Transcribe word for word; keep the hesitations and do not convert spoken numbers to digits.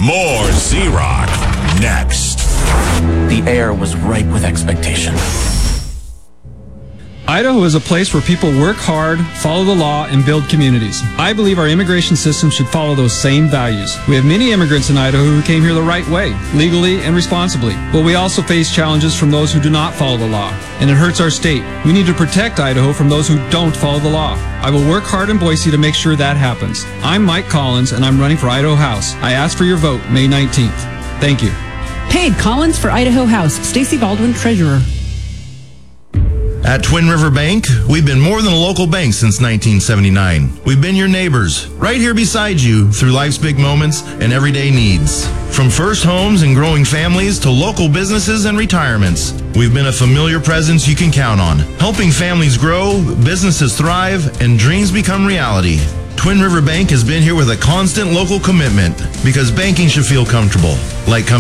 More Z-Rock next. The air was ripe with expectation. Idaho is a place where people work hard, follow the law, and build communities. I believe our immigration system should follow those same values. We have many immigrants in Idaho who came here the right way, legally and responsibly. But we also face challenges from those who do not follow the law, and it hurts our state. We need to protect Idaho from those who don't follow the law. I will work hard in Boise to make sure that happens. I'm Mike Collins, and I'm running for Idaho House. I ask for your vote May nineteenth. Thank you. Paid Collins for Idaho House. Stacey Baldwin, Treasurer. At Twin River Bank, we've been more than a local bank since nineteen seventy-nine. We've been your neighbors, right here beside you through life's big moments and everyday needs. From first homes and growing families to local businesses and retirements, we've been a familiar presence you can count on, helping families grow, businesses thrive, and dreams become reality. Twin River Bank has been here with a constant local commitment because banking should feel comfortable, like coming